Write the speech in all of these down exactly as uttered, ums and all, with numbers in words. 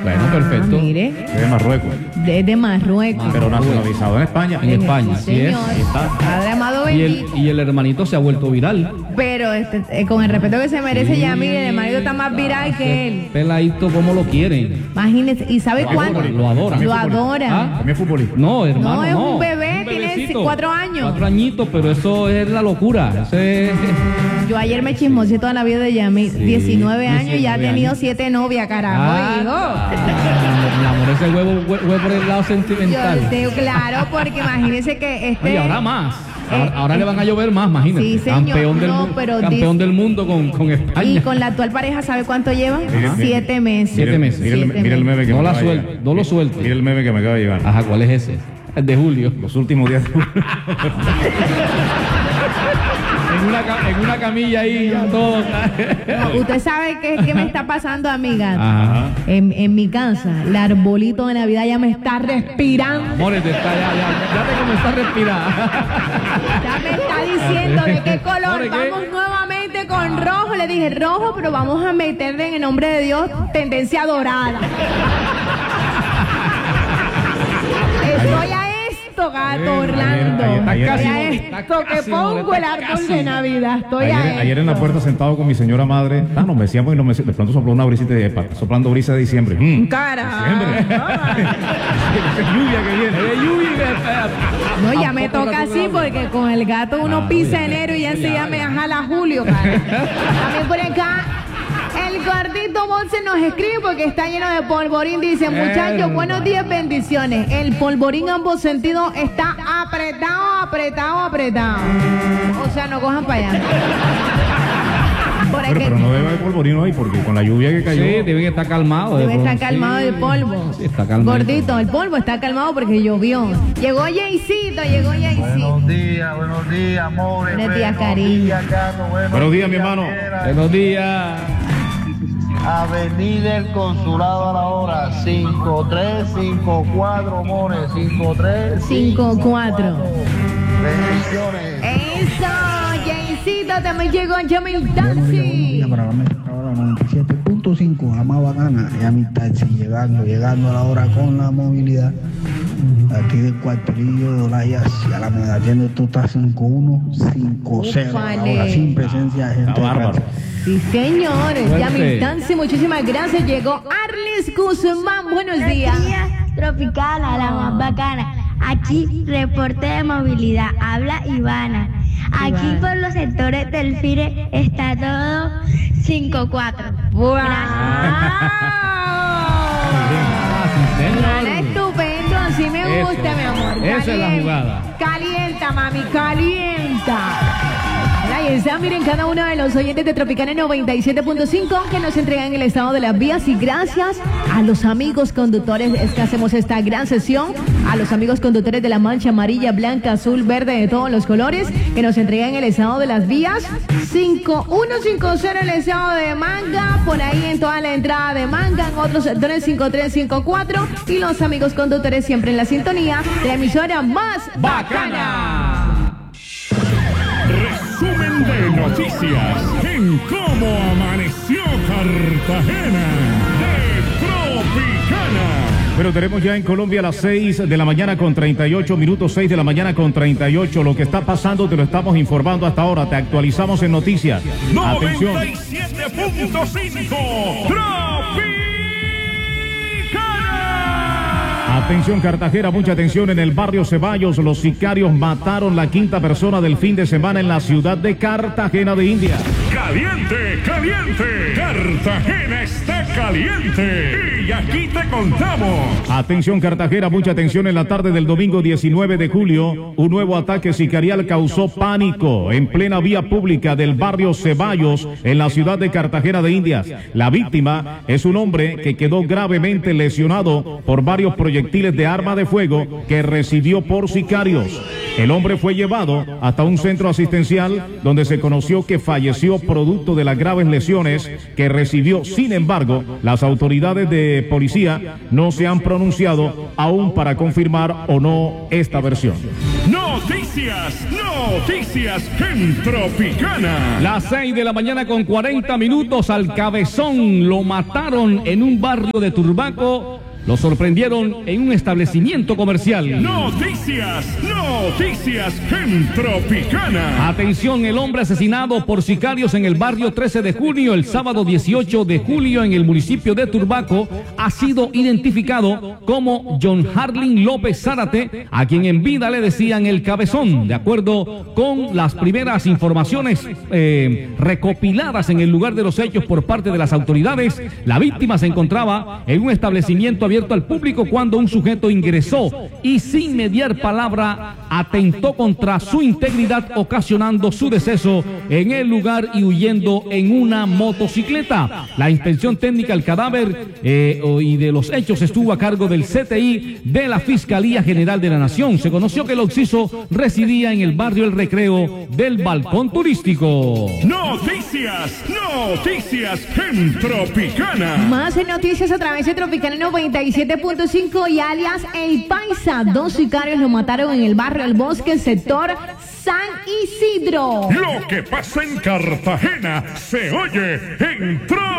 Bueno, perfecto. Ah, mire. Es de Marruecos. De, de Marruecos. Pero nacionalizado en España. En España, Sí, así es. señor. Ahí está. Padre amado Y el, bendito. y el hermanito se ha vuelto viral. Pero este, eh, con el respeto que se merece Sí. Yamil, el marido está más viral que él. Peladito, ¿cómo lo quieren? Imagínese. ¿Y sabe Lo cuánto? adora, lo adora. Lo adora. ¿Ah? También es futbolista. No, hermano, No, es no. un bebé, Un tiene bebecito. cuatro años. Cuatro añitos, pero eso es la locura. Ese es... Yo ayer me chismoseé toda la vida de Yamil. Sí, diecinueve años y ya ha diecinueve tenido años. siete novias, carajo. Ah, hijo. ah, mi amor, ese huevo fue por el lado sentimental. Yo sé, claro, porque imagínese que este. Oye, ahora más. Ahora, Eh, ahora le van a llover más, imagínate. Sí, señor. Campeón del, No, mu- pero campeón dice- del mundo con, con España. Y con la actual pareja, ¿sabe cuánto lleva? Mire, Siete meses. Siete meses. Mira el, Siete mira el meme que No me la acaba de suelte, llegar. no lo suelte. Mira el meme que me acaba de llegar. Ajá, ¿cuál es ese? El de Julio. Los últimos días. En una, ca- en una camilla ahí, ya todo. No, usted sabe qué, qué me está pasando, amiga. Ajá. En, en mi casa, el arbolito de Navidad ya me está respirando. Amores, te está, ya, ya, ya te comenzó a respirar. Ya me está diciendo de qué color. ¿Amores, qué? Vamos nuevamente con rojo. Le dije rojo, pero vamos a meterle en el nombre de Dios tendencia dorada. Estoy a esto, gato Orlando. ayer- ayer- Estoy a ayer- esto que casi, pongo amor, el está árbol casi. de Navidad. Estoy a Ayer, esto. ayer en la puerta sentado con mi señora madre, ah, nos mecíamos y nos mecíamos. De pronto sopló una brisita de soplando brisa de diciembre. Mm. Cara. Esa lluvia que viene. Eh, lluvia, eh, No, ya me tampoco toca gato así bravo. porque con el gato uno Ah, pisa oye, enero y ya oye, enseguida oye. me jala Julio, cara. También por acá, el gordito Monse nos escribe porque está lleno de polvorín. Dice, muchachos, Herda. buenos días, bendiciones. El polvorín en ambos sentidos está apretado, apretado, apretado. O sea, no cojan para allá. Por Pero, aquí. pero no debe haber polvorino ahí porque con la lluvia que cayó. Sí, deben estar calmados. Debe de estar pronto. calmado Sí. el polvo. Sí, está calmado. Gordito, el polvo está calmado porque llovió. Llegó Jaycito, llegó Jaycito. Buenos días, buenos días, amores. Buenos días, buenos cariño. días, Carlos, Buenos días, mi hermano. Piera. Buenos días. Avenida El Consulado a la hora, cinco tres cinco cuatro, amores, cinco tres cinco cuatro. Bendiciones. Eso, Jaycito, también llegó Jamil Buenos días, buenos Taxi. días para la mesa ahora noventa y siete punto cinco, la más bacana, y a mi taxi llegando, llegando a la hora con la movilidad. Aquí del cuartelillo de la hacia la medalla atiende tú estás cinco uno cinco cero, Ufale. ahora sin presencia de gente. Está bárbaro. Sí, señores, Fuerte. Jamil Taxi, muchísimas gracias. Llegó Arles Guzmán, buenos días. Tropicana, la más bacana. Aquí, reporte de movilidad. Habla Ivana. Aquí Ivana. por los sectores del FIRE está todo cinco cuatro. ¡Wow! Ivana, estupendo, así me Eso. gusta, mi amor. Esa es la Calienta. jugada. Calienta, mami, calienta. Ahí está, miren, cada uno de los oyentes de Tropicana noventa y siete punto cinco que nos entregan el estado de las vías, y gracias a los amigos conductores es que hacemos esta gran sesión, a los amigos conductores de la mancha amarilla, blanca, azul, verde, de todos los colores, que nos entregan el estado de las vías. Cinco uno cinco cero el estado de Manga, por ahí en toda la entrada de Manga, en otros sectores cinco tres cinco cuatro, y los amigos conductores siempre en la sintonía de la emisora más bacana. Resumen de noticias en cómo amaneció Cartagena de Tropicana. Pero tenemos ya en Colombia las seis de la mañana con treinta y ocho minutos, seis de la mañana con treinta y ocho. Lo que está pasando te lo estamos informando hasta ahora. Te actualizamos en noticias. Atención. noventa y siete punto cinco Tropicana. Atención Cartagena, mucha atención. En el barrio Ceballos, los sicarios mataron la quinta persona del fin de semana en la ciudad de Cartagena de India. Caliente, caliente. Cartagena está caliente. Y aquí te contamos. Atención Cartagena, mucha atención. En la tarde del domingo diecinueve de julio, un nuevo ataque sicarial causó pánico en plena vía pública del barrio Ceballos en la ciudad de Cartagena de Indias. La víctima es un hombre que quedó gravemente lesionado por varios proyectiles de arma de fuego que recibió por sicarios. El hombre fue llevado hasta un centro asistencial donde se conoció que falleció producto de las graves lesiones que recibió. Sin embargo, las autoridades de policía no se han pronunciado aún para confirmar o no esta versión. No Noticias, noticias en Tropicana. Las seis de la mañana con cuarenta minutos, al cabezón lo mataron en un barrio de Turbaco. Lo sorprendieron en un establecimiento comercial. Noticias, noticias en Tropicana. Atención, el hombre asesinado por sicarios en el barrio trece de junio, el sábado dieciocho de julio en el municipio de Turbaco, ha sido identificado como John Harlin López Zárate, a quien en vida le decían el cabezón. De acuerdo con las primeras informaciones eh, recopiladas en el lugar de los hechos por parte de las autoridades, la víctima se encontraba en un establecimiento abierto al público cuando un sujeto ingresó y sin mediar palabra atentó contra su integridad, ocasionando su deceso en el lugar y huyendo en una motocicleta. La inspección técnica del cadáver eh, y de los hechos estuvo a cargo del C T I de la Fiscalía General de la Nación. Se conoció que el occiso residía en el barrio El Recreo del Balcón Turístico. Noticias, noticias en Tropicana. Más noticias a través de Tropicana noventa y siete punto cinco y alias El Paisa. Dos sicarios lo mataron en el barrio El Bosque, sector San Isidro. Lo que pasa en Cartagena se oye en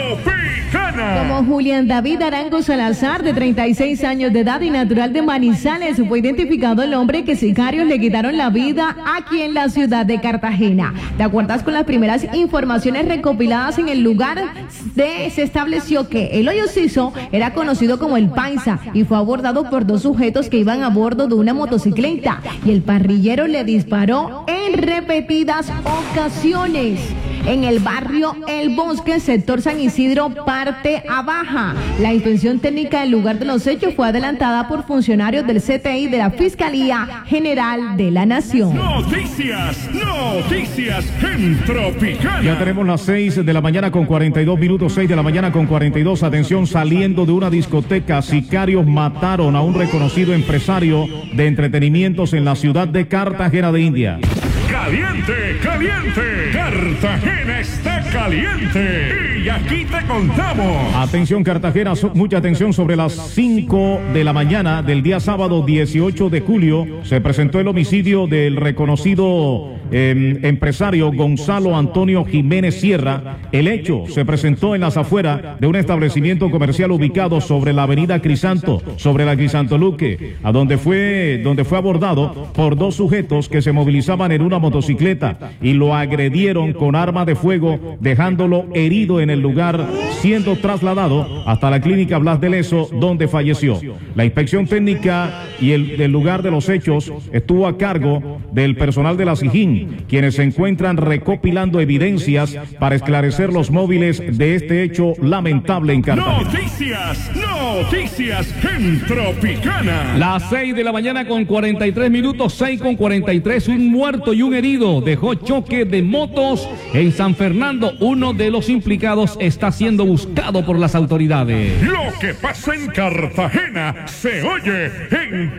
Tropicana. Como Julián David Arango Salazar, de treinta y seis años de edad y natural de Manizales, fue identificado el hombre que sicarios le quitaron la vida aquí en la ciudad de Cartagena. De acuerdo con las primeras informaciones recopiladas en el lugar, de, se estableció que el hoyo occiso era conocido como El Paisa y fue abordado por dos sujetos que iban a bordo de una motocicleta y el parrillero le disparó en repetidas ocasiones en el barrio El Bosque, sector San Isidro, parte a baja. La inspección técnica del lugar de los hechos fue adelantada por funcionarios del C T I de la Fiscalía General de la Nación. Noticias, noticias en Tropicana. Ya tenemos las seis de la mañana con cuarenta y dos minutos, seis de la mañana con cuarenta y dos. Atención, saliendo de una discoteca, sicarios mataron a un reconocido empresario de entretenimientos en la ciudad de Cartagena de India. Caliente, caliente, Cartagena está caliente y aquí te contamos. Atención Cartagena, so, mucha atención, sobre las cinco de la mañana del día sábado dieciocho de julio se presentó el homicidio del reconocido eh, empresario Gonzalo Antonio Jiménez Sierra. El hecho se presentó en las afueras de un establecimiento comercial ubicado sobre la avenida Crisanto, sobre la Crisanto Luque, a donde fue, donde fue abordado por dos sujetos que se movilizaban en una motocicleta y lo agredieron con arma de fuego, dejándolo herido en el lugar, siendo trasladado hasta la clínica Blas de Lezo, donde falleció. La inspección técnica y el del lugar de los hechos estuvo a cargo del personal de la SIJIN, quienes se encuentran recopilando evidencias para esclarecer los móviles de este hecho lamentable en Cartagena. Noticias, noticias en Tropicana. Las seis de la mañana con cuarenta y tres minutos, seis con cuarenta y tres, un muerto y un herido dejó choque de motos en San Fernando. Uno de los implicados está siendo buscado por las autoridades. Lo que pasa en Cartagena se oye en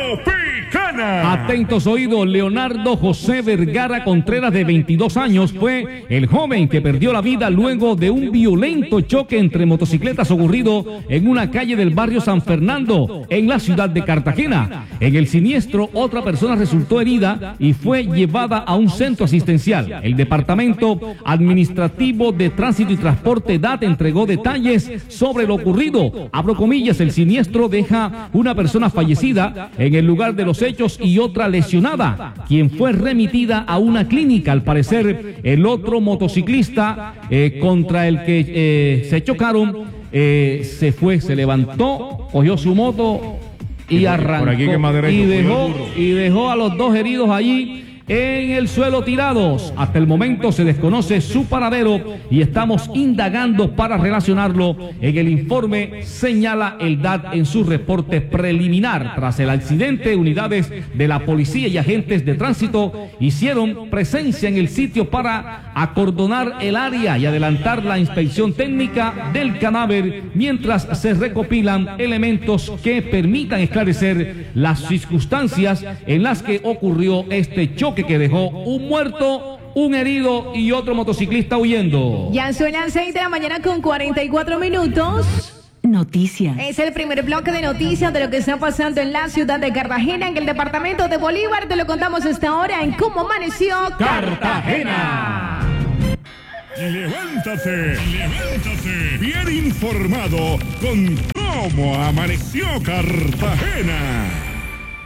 Tropicana. Atentos oídos, Leonardo José Vergara Contreras, de veintidós años, fue el joven que perdió la vida luego de un violento choque entre motocicletas ocurrido en una calle del barrio San Fernando, en la ciudad de Cartagena. En el siniestro, otra persona resultó herida y fue llevada a un centro asistencial. El Departamento Administrativo de Tránsito y Transporte D A T entregó detalles sobre lo ocurrido. Abro comillas, el siniestro deja una persona fallecida en el lugar de los hechos y otra lesionada, quien fue remitida a una clínica. Al parecer, el otro motociclista eh, contra el que eh, se chocaron eh, se fue, se levantó, cogió su moto y arrancó, por aquí que más derecho, y dejó, y dejó a los dos heridos allí en el suelo tirados. Hasta el momento se desconoce su paradero y estamos indagando para relacionarlo. En el informe señala el D A T en su reporte preliminar. Tras el accidente, unidades de la policía y agentes de tránsito hicieron presencia en el sitio para acordonar el área y adelantar la inspección técnica del cadáver, mientras se recopilan elementos que permitan esclarecer las circunstancias en las que ocurrió este choque, que dejó un muerto, un herido y otro motociclista huyendo. Ya son las seis de la mañana con cuarenta y cuatro minutos. Noticias. Es el primer bloque de noticias de lo que está pasando en la ciudad de Cartagena, en el departamento de Bolívar. Te lo contamos hasta ahora en Cómo Amaneció Cartagena. Levántate, levántate, bien informado con Cómo Amaneció Cartagena.